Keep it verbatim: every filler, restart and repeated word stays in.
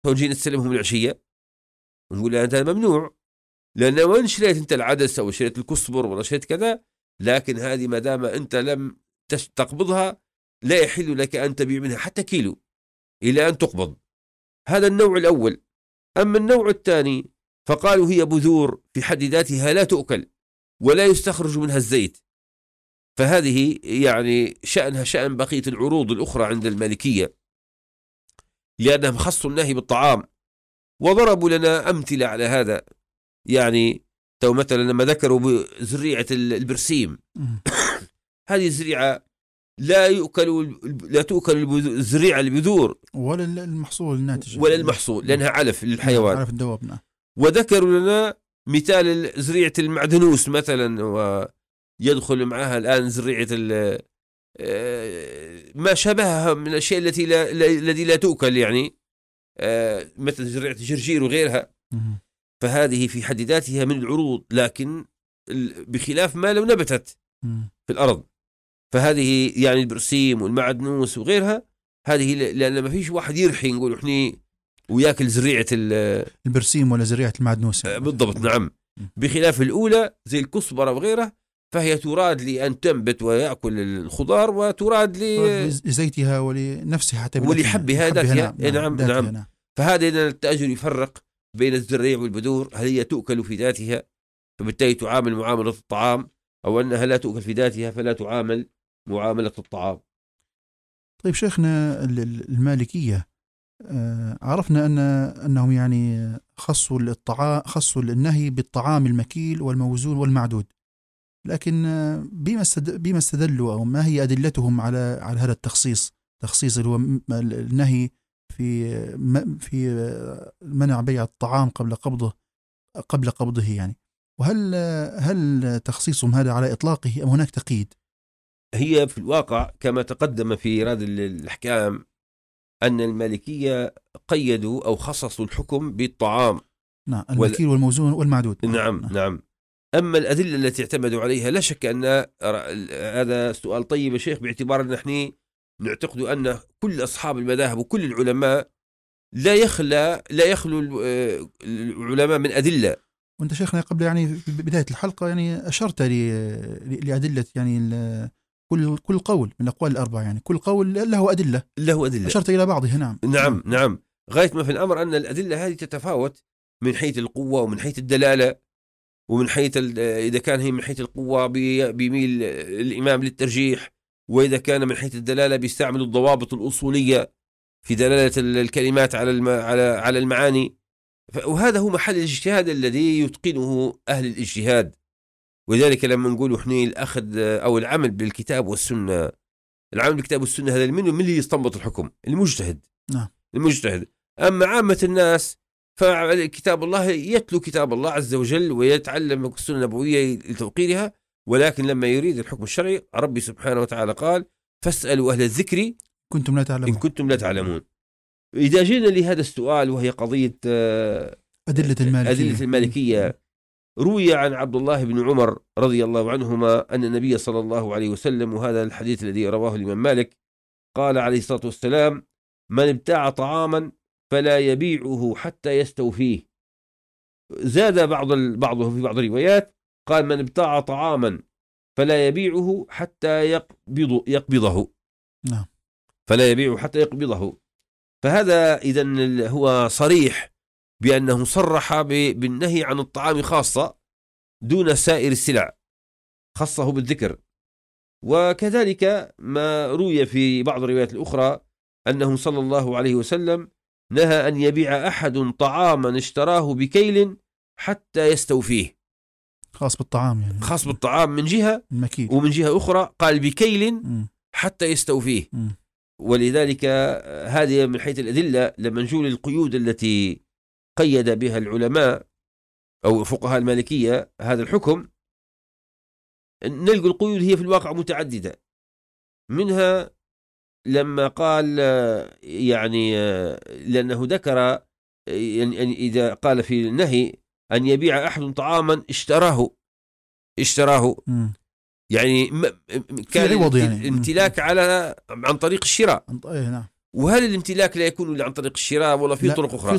توجين نستلمهم العشية ونقول هذا ممنوع، لأن وين شريت أنت العدس أو شريت الكسبر ولا شريت كذا، لكن هذه ما دام أنت لم تقبضها لا يحل لك أن تبيع منها حتى كيلو إلى أن تقبض. هذا النوع الأول. أما النوع الثاني فقالوا هي بذور في حد ذاتها لا تؤكل ولا يستخرج منها الزيت، فهذه يعني شأنها شأن بقية العروض الأخرى عند المالكية، لأنهم خصوا النهي بالطعام وضربوا لنا أمثلة على هذا. يعني تو مثلا لما ذكروا بزريعة البرسيم هذه الزريعة لا يؤكل لا تؤكل الزريعة البذور ولا المحصول الناتج ولا المحصول لأنها علف للحيوان، علف الدواب. وذكروا لنا مثال زريعة المعدنوس مثلا، ويدخل معها الآن زريعة ما شبهها من الأشياء التي لا الذي لا تؤكل، يعني مثل زريعة الجرجير وغيرها. فهذه في حد ذاتها من العروض، لكن بخلاف ما لو نبتت في الأرض. فهذه يعني البرسيم والمعدنوس وغيرها هذه لأن ما فيش واحد يرحي نقول إحنا وياكل زريعة البرسيم ولا زريعة المعدنوس يعني. بالضبط نعم. بخلاف الأولى زي الكسبرة وغيرها فهي تراد لأن تنبت ويأكل الخضار، وتراد لزيتها ولنفسها حتى ولحبها ذاتها. نعم نعم, نعم. نعم. فهذا التأجر يفرق بين الزريع والبذور، هل هي تؤكل في ذاتها فبالتالي تعامل معاملة الطعام، أو أنها لا تؤكل في ذاتها فلا تعامل معاملة الطعام. طيب شيخنا، المالكية عرفنا أن أنهم يعني خصوا الطعام خصوا النهي بالطعام المكيل والموزون والمعدود، لكن بما بما استدلوا أو ما هي أدلتهم على على هذا التخصيص تخصيص اللي هو النهي في في منع بيع الطعام قبل قبضه قبل قبضه يعني؟ وهل هل تخصيصهم هذا على إطلاقه أم هناك تقييد؟ هي في الواقع كما تقدم في إيراد الأحكام أن المالكية قيدوا أو خصصوا الحكم بالطعام، نعم، المكيل وال... والموزون والمعدود. نعم نعم, نعم. أما الأدلة التي اعتمدوا عليها لا شك أن هذا سؤال طيب يا شيخ، باعتبار أن نحن نعتقد أن كل أصحاب المذاهب وكل العلماء لا يخلى لا يخلو العلماء من أدلة. وأنت شيخنا قبل يعني في بداية الحلقة يعني أشرت لأدلة يعني كل كل قول من الأقوال الأربعة، يعني كل قول له أدلة له أدلة أشرت إلى بعضها. نعم نعم نعم. غاية ما في الأمر أن الأدلة هذه تتفاوت من حيث القوة ومن حيث الدلالة، ومن حيث إذا كان هي من حيث القوة بيميل الإمام للترجيح، وإذا كان من حيث الدلالة بيستعمل الضوابط الأصولية في دلالة الكلمات على على على المعاني. وهذا هو محل الاجتهاد الذي يتقنه أهل الاجتهاد. ولذلك لما نقول إحنا الأخذ أو العمل بالكتاب والسنة، العمل بالكتاب والسنة هذا من من اللي يستنبط الحكم؟ المجتهد. نعم المجتهد. أما عامة الناس فكتاب الله يتلو كتاب الله عز وجل ويتعلم السنة النبوية لتوقيرها، ولكن لما يريد الحكم الشرعي ربي سبحانه وتعالى قال فاسألوا أهل الذكر كنتم لا تعلمون إن كنتم لا تعلمون. إذا جينا لهذا السؤال وهي قضية أدلة المالكية, أدلة المالكية روي عن عبد الله بن عمر رضي الله عنهما أن النبي صلى الله عليه وسلم، وهذا الحديث الذي رواه الإمام مالك، قال عليه الصلاة والسلام: من ابتاع طعاما فلا يبيعه حتى يستوفيه. زاد بعض بعضه في بعض الروايات قال: من ابتاع طعاما فلا يبيعه حتى يقبض يقبضه. نعم. فلا يبيعه حتى يقبضه. فهذا إذن هو صريح بأنه صرح بالنهي عن الطعام خاصة دون سائر السلع، خصه بالذكر. وكذلك ما روي في بعض الروايات الأخرى أنه صلى الله عليه وسلم نهى أن يبيع أحد طعاما اشتراه بكيل حتى يستوفيه. خاص بالطعام يعني. خاص بالطعام من جهة، المكيل. ومن جهة أخرى قال بكيل م. حتى يستوفيه. م. ولذلك هذه من حيث الأدلة لما نجول القيود التي قيد بها العلماء أو فقهاء المالكية هذا الحكم، نلقى القيود هي في الواقع متعددة. منها لما قال يعني لأنه ذكر يعني إذا قال في النهي أن يبيع أحد طعاما اشتراه اشتراه م. يعني كان يعني. امتلاك على عن طريق الشراء. نعم. وهل الامتلاك لا يكون إلا عن طريق الشراء ولا في لا، طرق أخرى؟ في